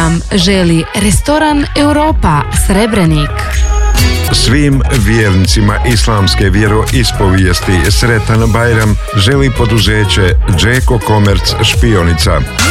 vam želi restoran Europa Srebrenik. Svim vjernicima islamske vjeroispovijesti sretan Bajram želi poduzeće Džeko Komerc Špionica.